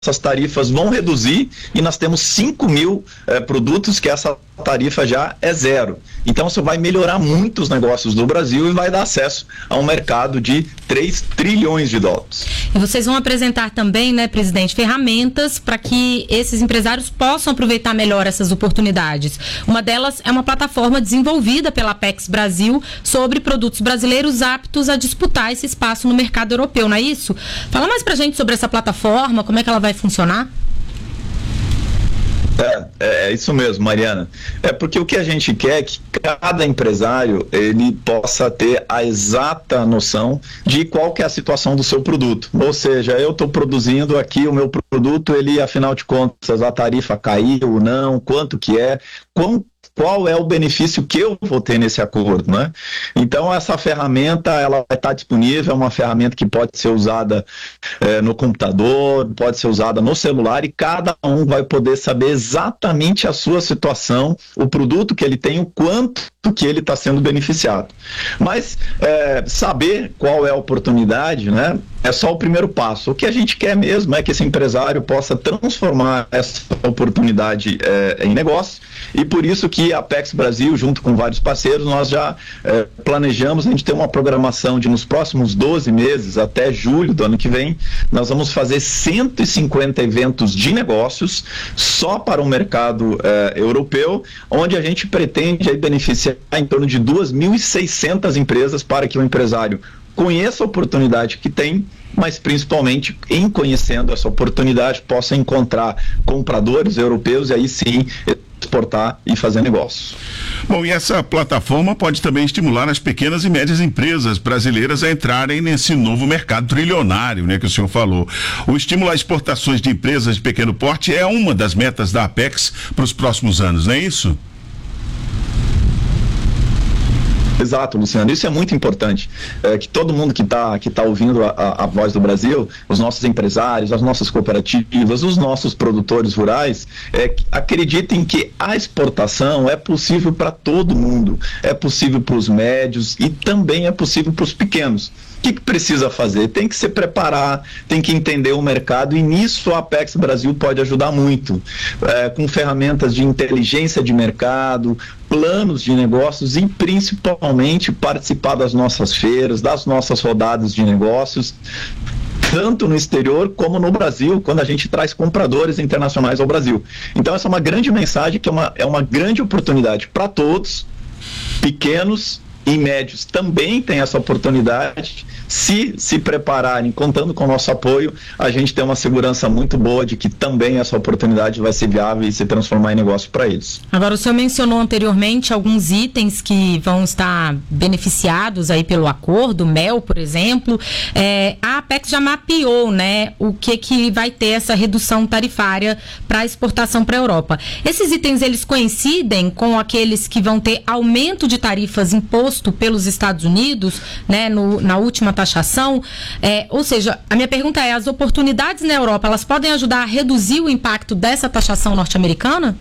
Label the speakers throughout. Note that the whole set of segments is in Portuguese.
Speaker 1: essas tarifas vão reduzir e nós temos 5 mil produtos que essa tarifa já é zero. Então isso vai melhorar muito os negócios do Brasil e vai dar acesso a um mercado de 3 trilhões de dólares.
Speaker 2: E vocês vão apresentar também, né, presidente, ferramentas para que esses empresários possam aproveitar melhor essas oportunidades. Uma delas é uma plataforma desenvolvida pela Apex Brasil sobre produtos brasileiros aptos a disputar esse espaço no mercado europeu, não é isso? Fala mais pra gente sobre essa plataforma, como é que ela vai funcionar?
Speaker 1: É isso mesmo, Mariana. É porque o que a gente quer é que cada empresário ele possa ter a exata noção de qual que é a situação do seu produto. Ou seja, eu estou produzindo aqui o meu produto, ele, afinal de contas, a tarifa caiu ou não, quanto que é, qual é o benefício que eu vou ter nesse acordo, né? Então essa ferramenta ela vai estar disponível, é uma ferramenta que pode ser usada no computador, pode ser usada no celular e cada um vai poder saber exatamente a sua situação, o produto que ele tem, o quanto que ele está sendo beneficiado. Mas saber qual é a oportunidade, né? É só o primeiro passo. O que a gente quer mesmo é que esse empresário possa transformar essa oportunidade em negócio e por isso que a Apex Brasil, junto com vários parceiros, nós já planejamos, a gente tem uma programação de nos próximos 12 meses, até julho do ano que vem, nós vamos fazer 150 eventos de negócios só para o mercado europeu, onde a gente pretende aí beneficiar em torno de 2.600 empresas para que o empresário conheça a oportunidade que tem, mas principalmente em conhecendo essa oportunidade possa encontrar compradores europeus e aí sim exportar e fazer negócio.
Speaker 3: Bom, e essa plataforma pode também estimular as pequenas e médias empresas brasileiras a entrarem nesse novo mercado trilionário, né, que o senhor falou. O estímulo a exportações de empresas de pequeno porte é uma das metas da Apex para os próximos anos, não é isso?
Speaker 1: Exato, Luciano. Isso é muito importante. Que todo mundo que tá ouvindo a voz do Brasil, os nossos empresários, as nossas cooperativas, os nossos produtores rurais, acreditem que a exportação é possível para todo mundo. É possível para os médios e também é possível para os pequenos. O que precisa fazer? Tem que se preparar, tem que entender o mercado e nisso a Apex Brasil pode ajudar muito, com ferramentas de inteligência de mercado, planos de negócios e principalmente participar das nossas feiras, das nossas rodadas de negócios, tanto no exterior como no Brasil, quando a gente traz compradores internacionais ao Brasil. Então essa é uma grande mensagem, que é uma grande oportunidade para todos, pequenos e médios também tem essa oportunidade. Se prepararem, contando com o nosso apoio, a gente tem uma segurança muito boa de que também essa oportunidade vai ser viável e se transformar em negócio para eles.
Speaker 2: Agora, o senhor mencionou anteriormente alguns itens que vão estar beneficiados aí pelo acordo, mel, por exemplo. A Apex já mapeou, né, o que vai ter essa redução tarifária para exportação para a Europa. Esses itens, eles coincidem com aqueles que vão ter aumento de tarifas imposto pelos Estados Unidos, né, na última taxação, ou seja, a minha pergunta é, as oportunidades na Europa, elas podem ajudar a reduzir o impacto dessa taxação norte-americana?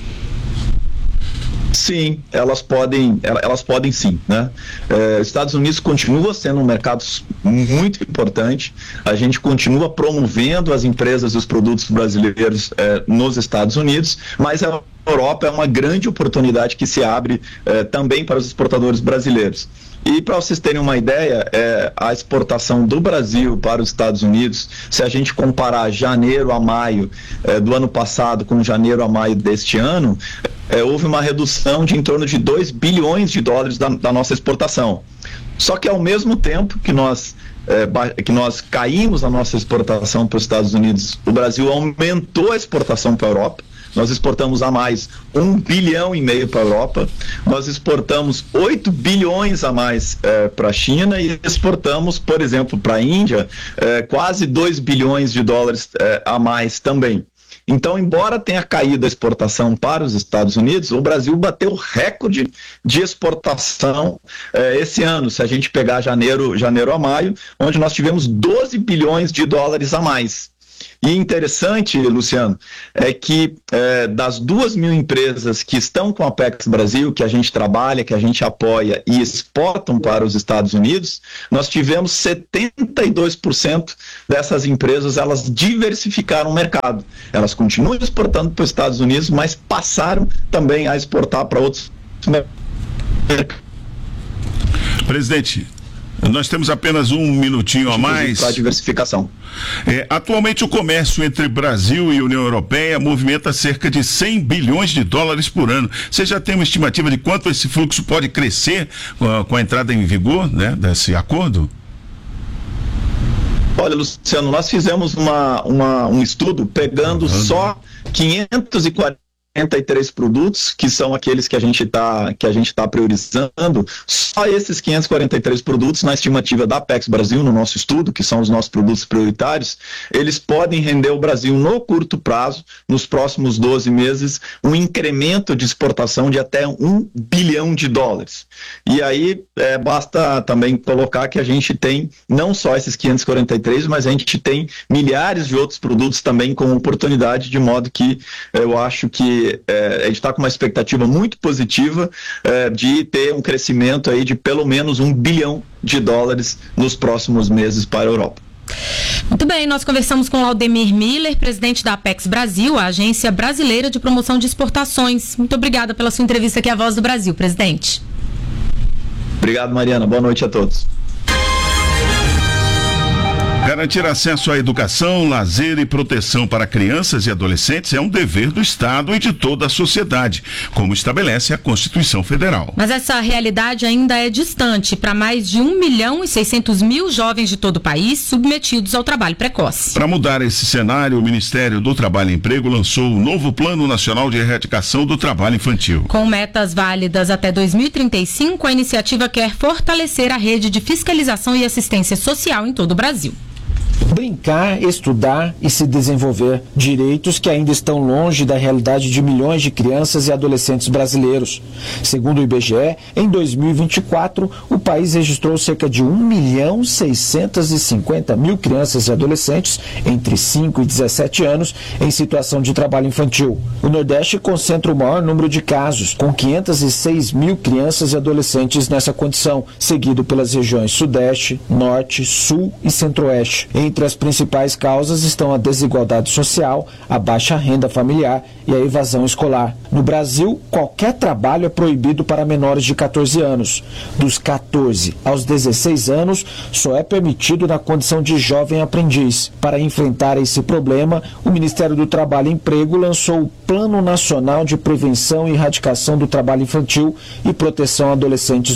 Speaker 1: Sim, elas podem sim, né? Estados Unidos continua sendo um mercado muito importante, a gente continua promovendo as empresas e os produtos brasileiros nos Estados Unidos, mas a Europa é uma grande oportunidade que se abre também para os exportadores brasileiros. E para vocês terem uma ideia, a exportação do Brasil para os Estados Unidos, se a gente comparar janeiro a maio do ano passado com janeiro a maio deste ano, houve uma redução de em torno de 2 bilhões de dólares da nossa exportação. Só que ao mesmo tempo que nós caímos a nossa exportação para os Estados Unidos, o Brasil aumentou a exportação para a Europa. Nós exportamos a mais 1,5 bilhão para a Europa, nós exportamos 8 bilhões a mais para a China e exportamos, por exemplo, para a Índia, quase 2 bilhões de dólares a mais também. Então, embora tenha caído a exportação para os Estados Unidos, o Brasil bateu recorde de exportação esse ano, se a gente pegar janeiro a maio, onde nós tivemos 12 bilhões de dólares a mais. E interessante, Luciano, é que das 2.000 empresas que estão com a Apex Brasil, que a gente trabalha, que a gente apoia e exportam para os Estados Unidos, nós tivemos 72% dessas empresas, elas diversificaram o mercado. Elas continuam exportando para os Estados Unidos, mas passaram também a exportar para outros mercados.
Speaker 3: Presidente, nós temos apenas um minutinho a mais.
Speaker 1: Para a diversificação.
Speaker 3: Atualmente o comércio entre Brasil e União Europeia movimenta cerca de 100 bilhões de dólares por ano. Você já tem uma estimativa de quanto esse fluxo pode crescer com a entrada em vigor, né, desse acordo?
Speaker 1: Olha, Luciano, nós fizemos um estudo pegando só 543 produtos, que são aqueles que a gente tá priorizando. Só esses 543 produtos, na estimativa da Apex Brasil, no nosso estudo, que são os nossos produtos prioritários, eles podem render ao Brasil, no curto prazo, nos próximos 12 meses, um incremento de exportação de até $1 bilhão. E aí, basta também colocar que a gente tem não só esses 543, mas a gente tem milhares de outros produtos também com oportunidade, de modo que eu acho que a gente está com uma expectativa muito positiva de ter um crescimento aí de pelo menos $1 bilhão nos próximos meses para a Europa.
Speaker 2: Muito bem, nós conversamos com Laudemir Miller, presidente da Apex Brasil, a agência brasileira de promoção de exportações. Muito obrigada pela sua entrevista aqui à Voz do Brasil, presidente.
Speaker 1: Obrigado, Mariana. Boa noite a todos.
Speaker 3: Garantir acesso à educação, lazer e proteção para crianças e adolescentes é um dever do Estado e de toda a sociedade, como estabelece a Constituição Federal.
Speaker 2: Mas essa realidade ainda é distante para mais de 1.600.000 jovens de todo o país submetidos ao trabalho precoce.
Speaker 3: Para mudar esse cenário, o Ministério do Trabalho e Emprego lançou o novo Plano Nacional de Erradicação do Trabalho Infantil.
Speaker 2: Com metas válidas até 2035, a iniciativa quer fortalecer a rede de fiscalização e assistência social em todo o Brasil.
Speaker 4: Brincar, estudar e se desenvolver, direitos que ainda estão longe da realidade de milhões de crianças e adolescentes brasileiros. Segundo o IBGE, em 2024, o país registrou cerca de 1.650.000 crianças e adolescentes entre 5 e 17 anos em situação de trabalho infantil. O Nordeste concentra o maior número de casos, com 506.000 crianças e adolescentes nessa condição, seguido pelas regiões Sudeste, Norte, Sul e Centro-Oeste. Entre as principais causas estão a desigualdade social, a baixa renda familiar e a evasão escolar. No Brasil, qualquer trabalho é proibido para menores de 14 anos. Dos 14 aos 16 anos, só é permitido na condição de jovem aprendiz. Para enfrentar esse problema, o Ministério do Trabalho e Emprego lançou o Plano Nacional de Prevenção e Erradicação do Trabalho Infantil e Proteção a Adolescentes